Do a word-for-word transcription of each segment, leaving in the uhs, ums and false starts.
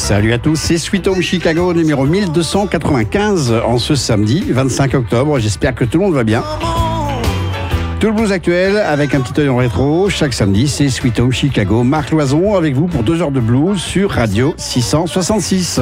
Salut à tous, c'est Sweet Home Chicago numéro mille deux cent quatre-vingt-quinze en ce samedi vingt-cinq octobre. J'espère que tout le monde va bien. Tout le blues actuel avec un petit œil en rétro. Chaque samedi, c'est Sweet Home Chicago. Marc Loison avec vous pour deux heures de blues sur Radio six cent soixante-six.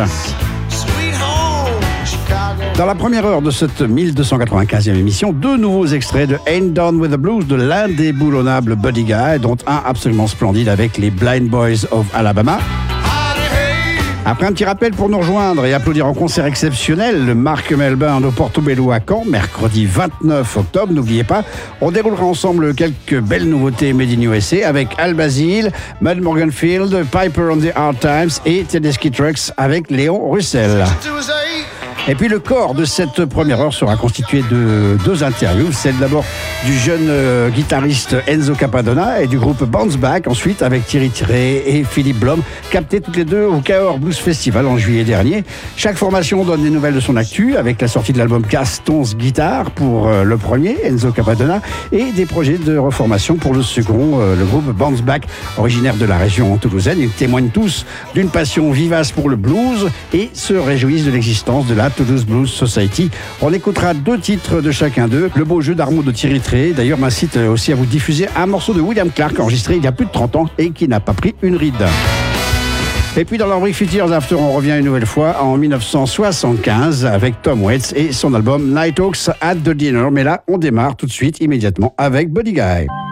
Dans la première heure de cette mille deux cent quatre-vingt-quinzième émission, deux nouveaux extraits de Ain't Done With The Blues de l'indéboulonnable Buddy Guy, dont un absolument splendide avec les Blind Boys of Alabama. Après un petit rappel pour nous rejoindre et applaudir en concert exceptionnel le Mark Melbourne au Portobello à Caen, mercredi vingt-neuf octobre. N'oubliez pas, on déroulera ensemble quelques belles nouveautés Made in U S A avec Al Bazil, Mud Morganfield, Piper on the Hard Times et Tedeschi Trucks avec Léon Russell. Et puis le corps de cette première heure sera constitué de deux interviews. Celle d'abord du jeune euh, guitariste Enzo Capadona et du groupe Bounce Back. Ensuite avec Thierry Tiré et Philippe Blom, captés toutes les deux au Cahors Blues Festival en juillet dernier. Chaque formation donne des nouvelles de son actu avec la sortie de l'album Castons Guitare pour euh, le premier, Enzo Capadona, et des projets de reformation pour le second, euh, le groupe Bounce Back, originaire de la région toulousaine. Ils témoignent tous d'une passion vivace pour le blues et se réjouissent de l'existence de la Toulouse Blues Society. On écoutera deux titres de chacun d'eux. Le beau jeu d'Armo de Thierry Tré, d'ailleurs m'incite aussi à vous diffuser un morceau de William Clark enregistré il y a plus de trente ans et qui n'a pas pris une ride. Et puis dans la rubrique Fifty Years After, on revient une nouvelle fois en mille neuf cent soixante-quinze avec Tom Waits et son album Night Hawks at the Dinner. Mais là, on démarre tout de suite, immédiatement, avec Buddy Guy.